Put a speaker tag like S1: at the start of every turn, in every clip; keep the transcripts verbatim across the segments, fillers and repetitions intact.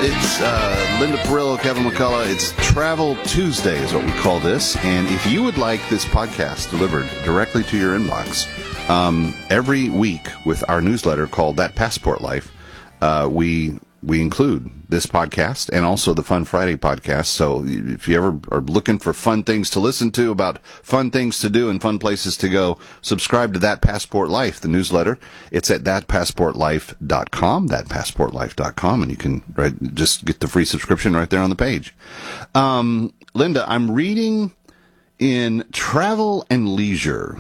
S1: It's uh, Linda Perillo, Kevin McCullough. It's Travel Tuesday is what we call this. And if you would like this podcast delivered directly to your inbox, um, every week with our newsletter called That Passport Life, uh, we we include this podcast and also the Fun Friday podcast. So if you ever are looking for fun things to listen to, about fun things to do and fun places to go, subscribe to That Passport Life, the newsletter. It's at that passport life dot com, that passport life dot com, and you can right, just get the free subscription right there on the page. Um, Linda, I'm reading in Travel and Leisure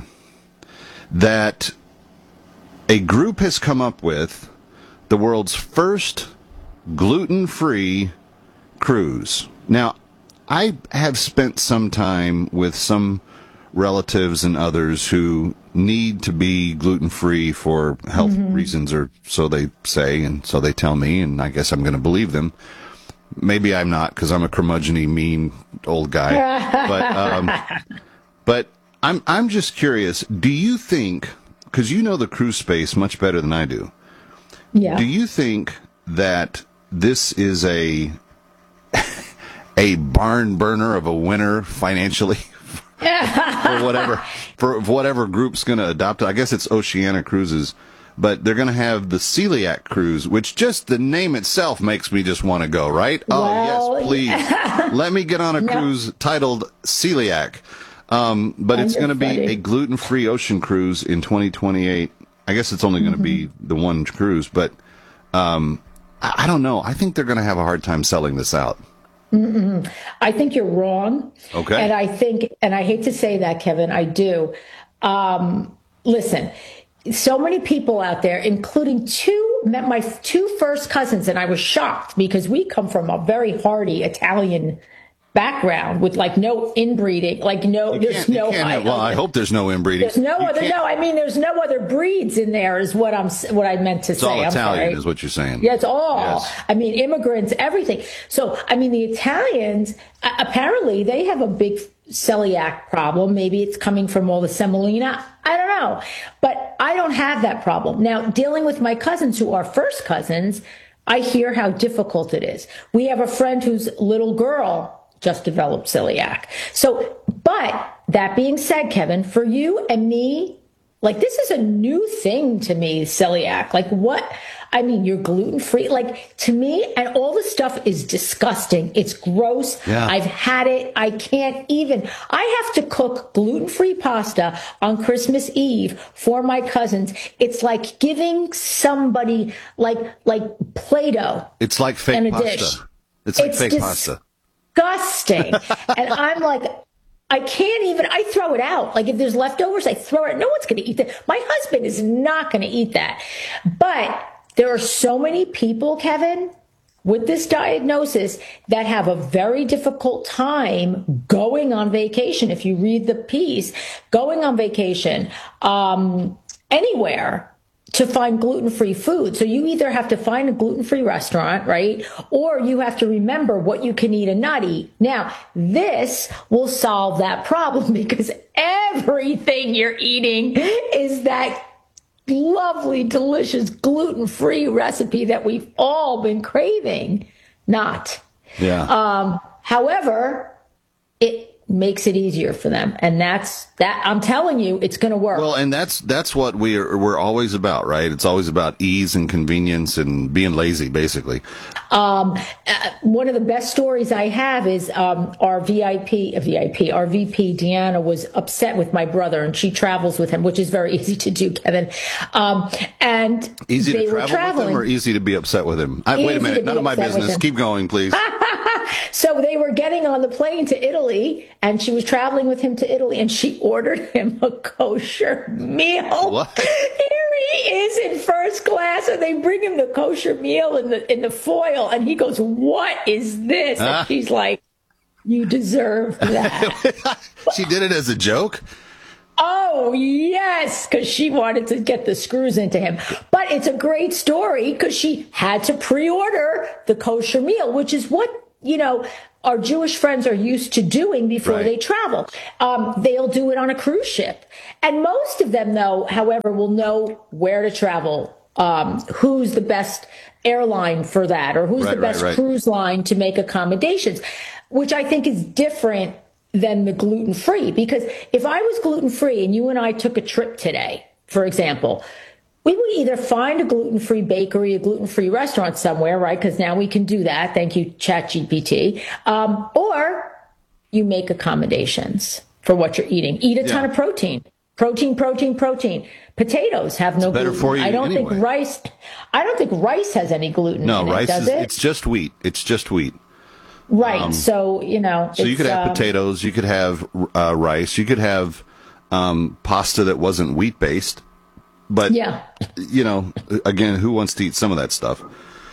S1: that a group has come up with the world's first gluten-free cruise. Now, I have spent some time with some relatives and others who need to be gluten-free for health mm-hmm. reasons, or so they say, and so they tell me, and I guess I'm going to believe them. Maybe I'm not, because I'm a curmudgeon-y, mean old guy. but um, but I'm I'm just curious, do you think, because you know the cruise space much better than I do,
S2: yeah.
S1: do you think that this is a a barn burner of a winner financially for whatever for whatever group's going to adopt it? I guess it's Oceania Cruises, but they're going to have the Celiac Cruise, which just the name itself makes me just want to go, right?
S2: Well,
S1: oh, yes, please. Let me get on a no. cruise titled Celiac. Um, but it's going to be a gluten-free ocean cruise in twenty twenty-eight. I guess it's only going to mm-hmm. be the one cruise, but um, I, I don't know. I think they're going to have a hard time selling this out.
S2: Mm-mm. I think you're wrong.
S1: Okay.
S2: And I think, and I hate to say that, Kevin, I do. Um, listen, so many people out there, including two, met my two first cousins, and I was shocked because we come from a very hardy Italian background with like no inbreeding, like no,
S1: you
S2: there's no.
S1: I, well, I hope there's no inbreeding.
S2: There's no
S1: you
S2: other.
S1: can't.
S2: No, I mean, there's no other breeds in there. Is what I'm, what I meant to
S1: it's
S2: say.
S1: All
S2: I'm
S1: Italian,
S2: sorry.
S1: is what you're saying.
S2: Yeah, it's all.
S1: Yes.
S2: I mean, immigrants, everything. So, I mean, the Italians uh, apparently they have a big celiac problem. Maybe it's coming from all the semolina. I don't know, but I don't have that problem now. Dealing with my cousins who are first cousins, I hear how difficult it is. We have a friend whose little girl just developed celiac. So, but that being said, Kevin, for you and me, like this is a new thing to me, celiac. Like what? I mean, you're gluten-free. Like to me, and all the stuff is disgusting. It's gross.
S1: Yeah.
S2: I've had it. I can't even. I have to cook gluten-free pasta on Christmas Eve for my cousins. It's like giving somebody like like Play-Doh.
S1: It's like fake
S2: and a
S1: pasta.
S2: Dish.
S1: It's like
S2: it's
S1: fake
S2: dis-
S1: pasta.
S2: Disgusting. And I'm like, I can't even, I throw it out. Like if there's leftovers, I throw it. No one's going to eat that. My husband is not going to eat that. But there are so many people, Kevin, with this diagnosis that have a very difficult time going on vacation. If you read the piece, going on vacation um, anywhere to find gluten-free food. So you either have to find a gluten-free restaurant, right? Or you have to remember what you can eat and not eat. Now, this will solve that problem because everything you're eating is that lovely, delicious, gluten-free recipe that we've all been craving. Not.
S1: Yeah.
S2: Um, however, it makes it easier for them. And that's that. I'm telling you, it's going to work.
S1: Well, and that's that's what we are, we're always about, right? It's always about ease and convenience and being lazy, basically.
S2: Um, uh, one of the best stories I have is um, our V I P, uh, V I P, our V P, Deanna, was upset with my brother, and she travels with him, which is very easy to do, Kevin. Um, and
S1: easy
S2: they
S1: to
S2: were
S1: travel
S2: traveling.
S1: with him or easy to be upset with him? I, wait a minute, none of my business. Keep going, please.
S2: So they were getting on the plane to Italy, and she was traveling with him to Italy, and she ordered him a kosher meal.
S1: What?
S2: Here he is in first class, and they bring him the kosher meal in the in the foil, and he goes, "What is this?" And
S1: huh?
S2: she's like, "You deserve that."
S1: She did it as a joke?
S2: Oh, yes, because she wanted to get the screws into him. But it's a great story because she had to pre-order the kosher meal, which is what, you know, our Jewish friends are used to doing before
S1: right.
S2: they travel. Um, they'll do it on a cruise ship. And most of them, though, however, will know where to travel, um, who's the best airline for that, or who's
S1: Right,
S2: the best
S1: right, right.
S2: cruise line to make accommodations, which I think is different than the gluten-free. Because if I was gluten-free and you and I took a trip today, for example, we would either find a gluten-free bakery, a gluten-free restaurant somewhere, right? Because now we can do that. Thank you, ChatGPT. Um, or you make accommodations for what you're eating. Eat a ton
S1: Yeah.
S2: of protein. Protein, protein, protein. Potatoes have no
S1: better
S2: gluten.
S1: for you
S2: I don't
S1: anyway.
S2: think rice. I don't think rice has any gluten
S1: No,
S2: in it,
S1: rice
S2: does
S1: is
S2: it?
S1: it's just wheat. It's just wheat.
S2: Right. so you know.
S1: So you
S2: it's,
S1: could have
S2: um,
S1: potatoes, you could have uh, rice, you could have um, pasta that wasn't wheat based. But
S2: Yeah.
S1: you know, again, who wants to eat some of that stuff?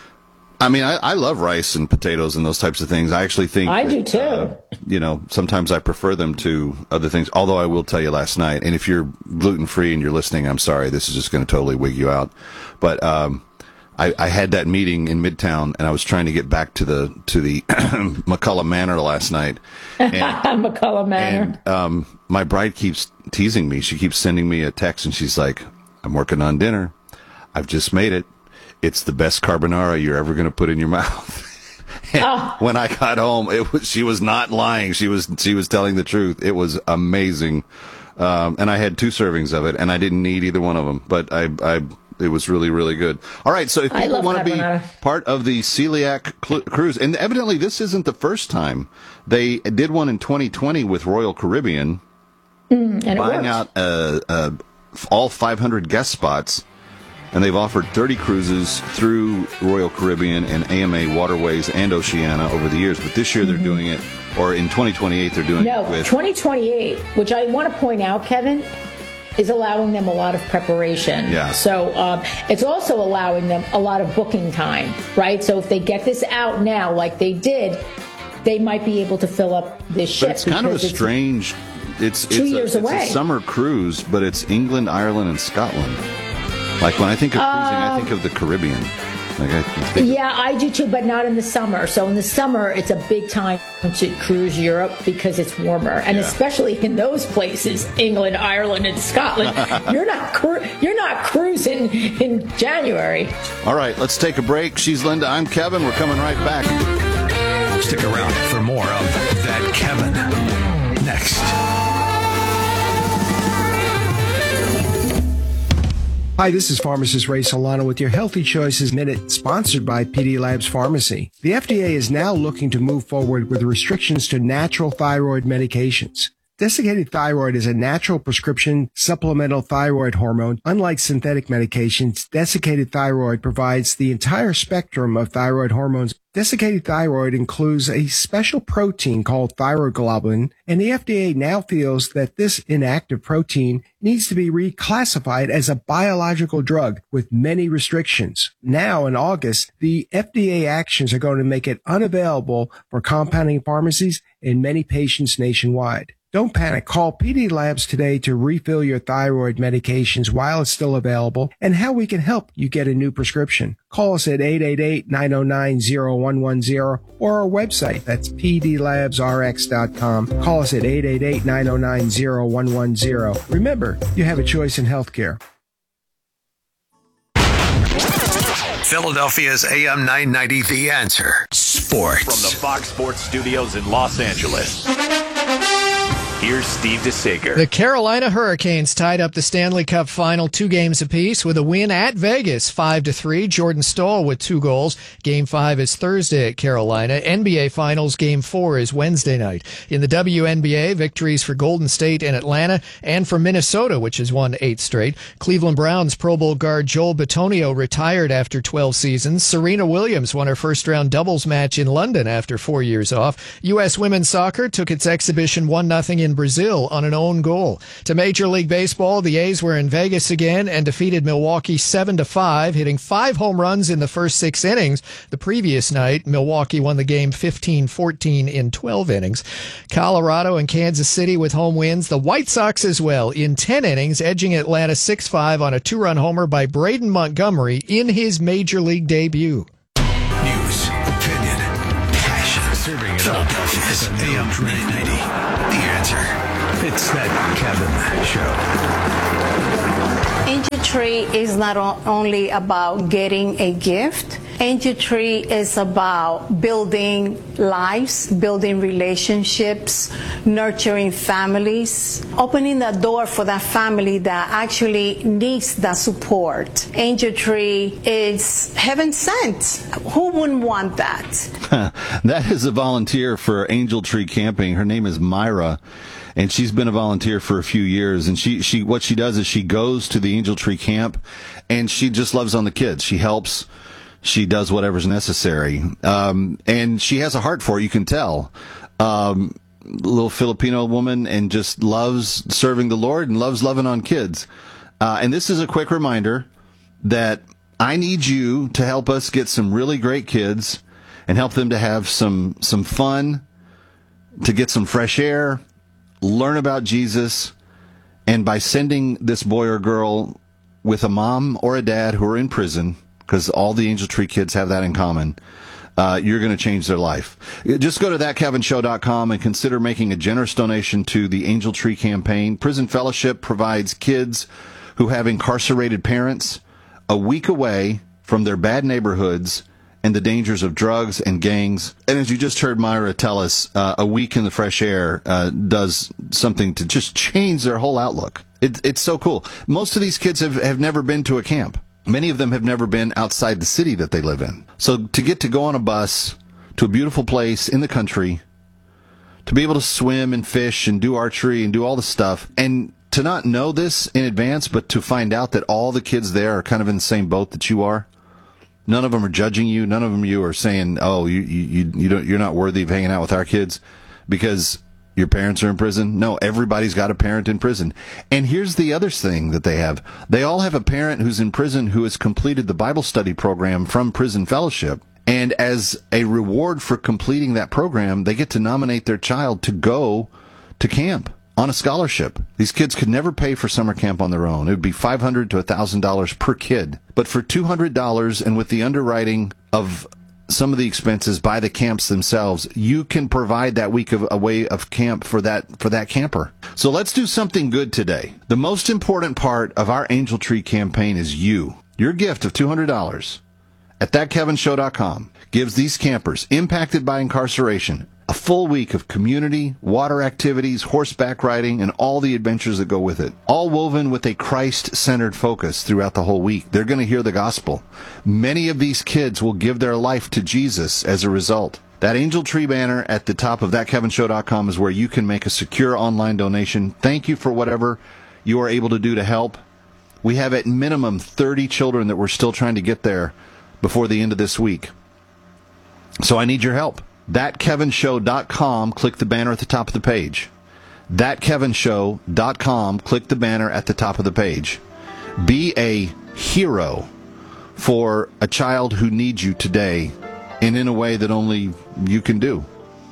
S1: I mean, I, I love rice and potatoes and those types of things. I actually think
S2: I
S1: that,
S2: do too.
S1: Uh, you know, sometimes I prefer them to other things. Although I will tell you, last night, and if you're gluten free and you're listening, I'm sorry, this is just going to totally wig you out. But um, I, I had that meeting in Midtown, and I was trying to get back to the to the McCullough Manor last night. And,
S2: McCullough Manor.
S1: and um, my bride keeps teasing me. She keeps sending me a text, and she's like, "I'm working on dinner. I've just made it. It's the best carbonara you're ever going to put in your mouth." And
S2: Oh.
S1: when I got home, it was she was not lying. She was she was telling the truth. It was amazing, um, and I had two servings of it, and I didn't need either one of them. But I, I it was really really good. All right, so if
S2: I
S1: people
S2: love
S1: want to be
S2: carbonara.
S1: part of the celiac cl- cruise, and evidently this isn't the first time. They did one in twenty twenty with Royal Caribbean,
S2: and it
S1: buying
S2: worked.
S1: out uh, uh, all five hundred guest spots. And they've offered thirty cruises through Royal Caribbean and A M A Waterways and Oceania over the years. But this year they're doing it, or in twenty twenty-eight they're doing
S2: No,
S1: it with...
S2: twenty twenty-eight, which I want to point out, Kevin, is allowing them a lot of preparation.
S1: Yeah.
S2: So um, it's also allowing them a lot of booking time, right? So if they get this out now, like they did, they might be able to fill up this ship.
S1: But it's kind of a
S2: because it's-
S1: strange... It's,
S2: two
S1: it's,
S2: years
S1: a, it's
S2: away.
S1: a summer cruise, but it's England, Ireland, and Scotland. Like when I think of cruising, I think of the Caribbean. Like I think
S2: Yeah, I do too, but not in the summer. So in the summer, it's a big time to cruise Europe because it's warmer, and
S1: Yeah.
S2: especially in those places, England, Ireland, and Scotland, you're not cru- you're not cruising in January.
S1: All right, let's take a break. She's Linda. I'm Kevin. We're coming right back.
S3: Stick around for more of That Kevin next.
S4: Hi, this is pharmacist Ray Solano with your Healthy Choices Minute, sponsored by P D Labs Pharmacy. The F D A is now looking to move forward with restrictions to natural thyroid medications. Desiccated thyroid is a natural prescription supplemental thyroid hormone. Unlike synthetic medications, desiccated thyroid provides the entire spectrum of thyroid hormones. Desiccated thyroid includes a special protein called thyroglobulin, and the F D A now feels that this inactive protein needs to be reclassified as a biological drug with many restrictions. Now, in August, the F D A actions are going to make it unavailable for compounding pharmacies and many patients nationwide. Don't panic. Call P D Labs today to refill your thyroid medications while it's still available and how we can help you get a new prescription. Call us at eight eight eight, nine oh nine, oh one one oh or our website. That's p d labs r x dot com. Call us at eight eight eight, nine oh nine, oh one one oh. Remember, you have a choice in healthcare.
S3: Philadelphia's A M nine ninety, The Answer. Sports.
S5: From the Fox Sports Studios in Los Angeles, here's Steve DeSager.
S6: The Carolina Hurricanes tied up the Stanley Cup final two games apiece with a win at Vegas, five to three. Jordan Staal with two goals. Game five is Thursday at Carolina. N B A Finals Game four is Wednesday night. In the W N B A, victories for Golden State and Atlanta, and for Minnesota, which has won eight straight. Cleveland Browns Pro Bowl guard Joel Bitonio retired after twelve seasons. Serena Williams won her first-round doubles match in London after four years off. U S women's soccer took its exhibition one nothing in Brazil on an own goal. To Major League Baseball, the A's were in Vegas again and defeated Milwaukee seven to five, hitting five home runs in the first six innings. The previous night, Milwaukee won the game fifteen fourteen in twelve innings. Colorado and Kansas City with home wins. The White Sox as well in ten innings, edging Atlanta six five on a two-run homer by Braden Montgomery in his Major League debut.
S3: News, opinion, passion. Serving it up. Philadelphia's A M nine ninety. The Answer. It's That Kevin Show.
S7: Angel Tree is not o- only about getting a gift. Angel Tree is about building lives, building relationships, nurturing families, opening the door for that family that actually needs that support. Angel Tree is heaven sent. Who wouldn't want that?
S1: That is a volunteer for Angel Tree Camping. Her name is Myra, and she's been a volunteer for a few years. And she, she, what she does is she goes to the Angel Tree Camp, and she just loves on the kids. She helps. She does whatever's necessary. Um, and she has a heart for it, you can tell. Um, little Filipino woman, and just loves serving the Lord and loves loving on kids. Uh, and this is a quick reminder that I need you to help us get some really great kids and help them to have some, some fun, to get some fresh air, learn about Jesus. And by sending this boy or girl with a mom or a dad who are in prison, because all the Angel Tree kids have that in common, uh, you're going to change their life. Just go to that kevin show dot com and consider making a generous donation to the Angel Tree campaign. Prison Fellowship provides kids who have incarcerated parents a week away from their bad neighborhoods and the dangers of drugs and gangs. And as you just heard Myra tell us, uh, a week in the fresh air uh, does something to just change their whole outlook. It, it's so cool. Most of these kids have, have never been to a camp. Many of them have never been outside the city that they live in. So to get to go on a bus to a beautiful place in the country, to be able to swim and fish and do archery and do all the stuff, and to not know this in advance, but to find out that all the kids there are kind of in the same boat that you are. None of them are judging you. None of them you are saying, "Oh, you you you don't you're not worthy of hanging out with our kids because your parents are in prison." No, everybody's got a parent in prison. And here's the other thing that they have. They all have a parent who's in prison who has completed the Bible study program from Prison Fellowship. And as a reward for completing that program, they get to nominate their child to go to camp on a scholarship. These kids could never pay for summer camp on their own. It would be five hundred dollars to one thousand dollars per kid. But for two hundred dollars, and with the underwriting of some of the expenses by the camps themselves, you can provide that week of a way of camp for that for that camper. So let's do something good today. The most important part of our Angel Tree campaign is you. Your gift of two hundred dollars at that kevin show dot com gives these campers impacted by incarceration a full week of community, water activities, horseback riding, and all the adventures that go with it. All woven with a Christ-centered focus throughout the whole week. They're going to hear the gospel. Many of these kids will give their life to Jesus as a result. That Angel Tree banner at the top of that kevin show dot com is where you can make a secure online donation. Thank you for whatever you are able to do to help. We have at minimum thirty children that we're still trying to get there before the end of this week. So I need your help. that kevin show dot com, click the banner at the top of the page. that kevin show dot com, click the banner at the top of the page. Be a hero for a child who needs you today, and in a way that only you can do.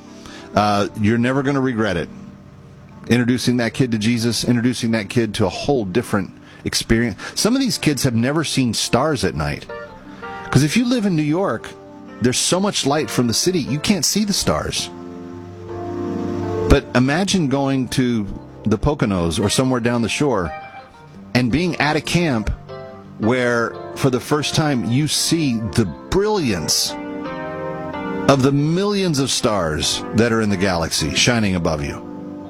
S1: Uh, you're never going to regret it. Introducing that kid to Jesus, introducing that kid to a whole different experience. Some of these kids have never seen stars at night. Because if you live in New York, there's so much light from the city, you can't see the stars. But imagine going to the Poconos or somewhere down the shore and being at a camp where, for the first time, you see the brilliance of the millions of stars that are in the galaxy shining above you.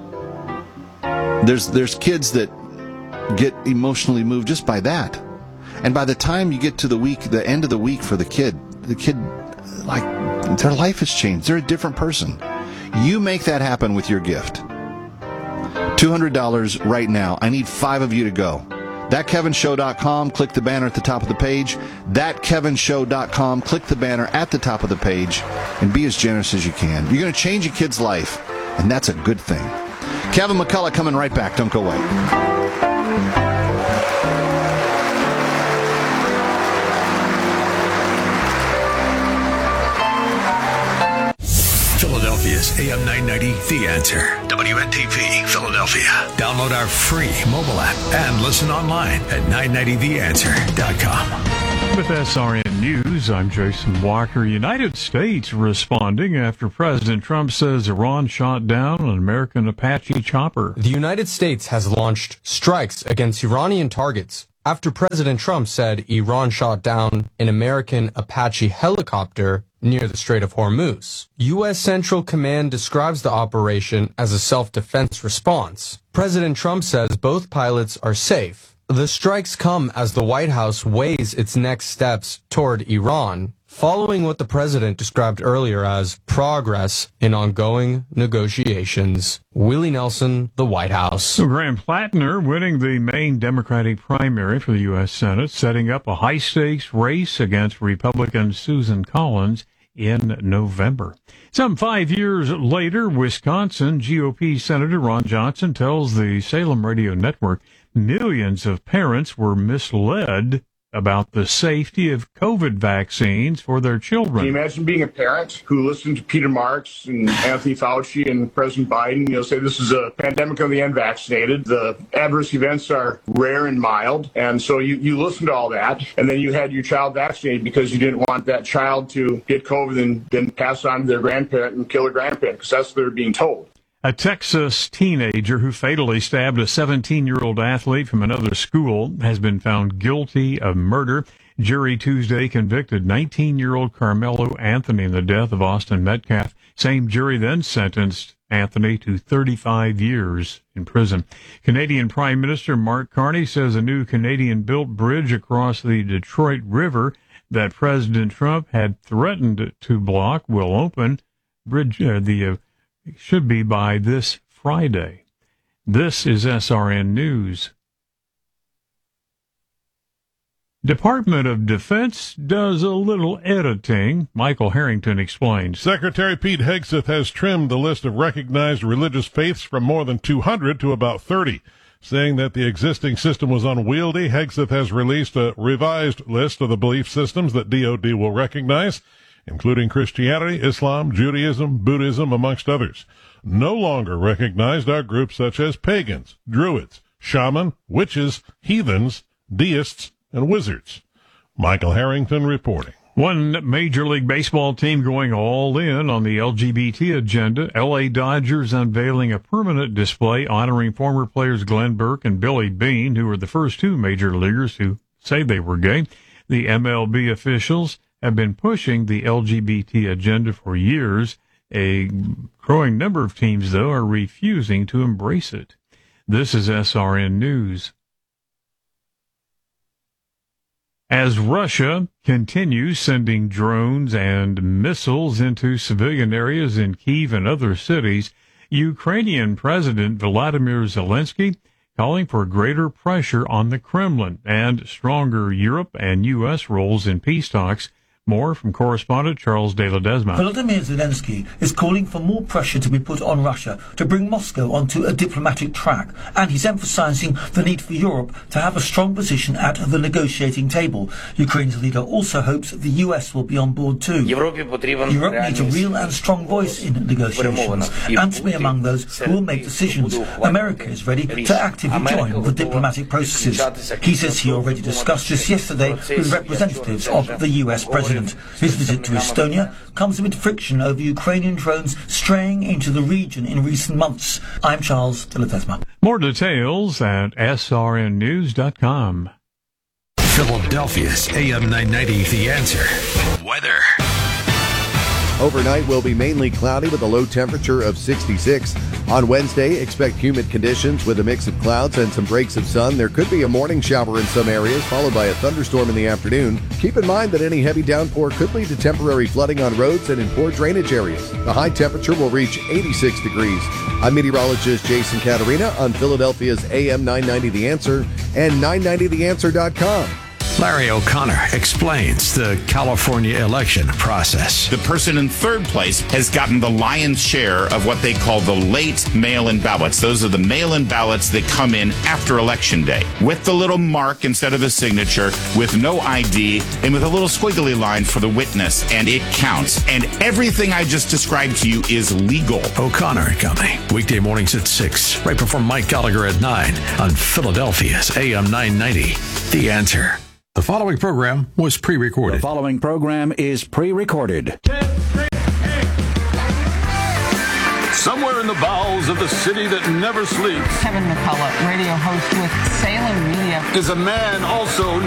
S1: There's, there's kids that get emotionally moved just by that. And by the time you get to the week, the end of the week for the kid, the kid, like, their life has changed. They're a different person. You make that happen with your gift. two hundred dollars right now. I need five of you to go. that kevin show dot com, click the banner at the top of the page. that kevin show dot com, click the banner at the top of the page, and be as generous as you can. You're going to change a kid's life, and that's a good thing. Kevin McCullough coming right back. Don't go away.
S3: Philadelphia's A M nine ninety, The Answer. W N T P, Philadelphia. Download our free mobile app and listen online at nine ninety the answer dot com.
S8: With S R N News, I'm Jason Walker. United States responding after President Trump says Iran shot down an American Apache chopper.
S9: The United States has launched strikes against Iranian targets after President Trump said Iran shot down an American Apache helicopter near the Strait of Hormuz. U S Central Command describes the operation as a self-defense response. President Trump says both pilots are safe. The strikes come as the White House weighs its next steps toward Iran, following what the president described earlier as progress in ongoing negotiations. Willie Nelson, the White House.
S8: So Graham Plattner winning the Maine Democratic primary for the U S Senate, setting up a high-stakes race against Republican Susan Collins in November. Some five years later, Wisconsin G O P Senator Ron Johnson tells the Salem Radio Network millions of parents were misled about the safety of COVID vaccines for their children.
S10: Can you imagine being a parent who listened to Peter Marks and Anthony Fauci and President Biden, you know, say this is a pandemic of the unvaccinated. The adverse events are rare and mild. And so you, you listen to all that, and then you had your child vaccinated because you didn't want that child to get COVID and then pass on to their grandparent and kill their grandparent, because that's what they're being told.
S8: A Texas teenager who fatally stabbed a seventeen-year-old athlete from another school has been found guilty of murder. Jury Tuesday convicted nineteen-year-old Carmelo Anthony in the death of Austin Metcalf. Same jury then sentenced Anthony to thirty-five years in prison. Canadian Prime Minister Mark Carney says a new Canadian-built bridge across the Detroit River that President Trump had threatened to block will open. Bridge, uh, the uh, should be by this Friday. This is S R N News. Department of Defense does a little editing. Michael Harrington explains.
S11: Secretary Pete Hegseth has trimmed the list of recognized religious faiths from more than two hundred to about thirty. Saying that the existing system was unwieldy, Hegseth has released a revised list of the belief systems that D O D will recognize, including Christianity, Islam, Judaism, Buddhism, amongst others. No longer recognized are groups such as pagans, druids, shaman, witches, heathens, deists, and wizards. Michael Harrington reporting.
S8: One Major League Baseball team going all in on the L G B T agenda. L A Dodgers unveiling a permanent display honoring former players Glenn Burke and Billy Beane, who were the first two major leaguers who say they were gay. The M L B officials have been pushing the L G B T agenda for years. A growing number of teams, though, are refusing to embrace it. This is S R N News. As Russia continues sending drones and missiles into civilian areas in Kyiv and other cities, Ukrainian President Volodymyr Zelensky calling for greater pressure on the Kremlin and stronger Europe and U S roles in peace talks. More from correspondent Charles de Ledesma.
S12: Volodymyr Zelensky is calling for more pressure to be put on Russia to bring Moscow onto a diplomatic track, and he's emphasizing the need for Europe to have a strong position at the negotiating table. Ukraine's leader also hopes the U S will be on board too. Europe needs a real and strong voice in negotiations, and to be among those who will make decisions. America is ready to actively join the diplomatic processes. He says he already discussed this yesterday with representatives of the U S president. His visit to Estonia comes amid friction over Ukrainian drones straying into the region in recent months. I'm Charles de Ledesma.
S8: More details at S R N news dot com.
S3: Philadelphia's A M nine ninety, The Answer. Weather.
S13: Overnight will be mainly cloudy with a low temperature of sixty-six. On Wednesday, expect humid conditions with a mix of clouds and some breaks of sun. There could be a morning shower in some areas, followed by a thunderstorm in the afternoon. Keep in mind that any heavy downpour could lead to temporary flooding on roads and in poor drainage areas. The high temperature will reach eighty-six degrees. I'm meteorologist Jason Caterina on Philadelphia's A M nine ninety The Answer and nine ninety the answer dot com.
S3: Larry O'Connor explains the California election process.
S14: The person in third place has gotten the lion's share of what they call the late mail-in ballots. Those are the mail-in ballots that come in after Election Day, with the little mark instead of the signature, with no I D, and with a little squiggly line for the witness, and it counts. And everything I just described to you is legal.
S3: O'Connor and Company, weekday mornings at six, right before Mike Gallagher at nine on Philadelphia's A M nine ninety, The Answer. The following program was pre-recorded.
S15: The following program is pre-recorded.
S16: Somewhere in
S15: in the bowels of the city that never sleeps.
S16: Kevin McCullough, radio host with Salem Media,
S15: is a man also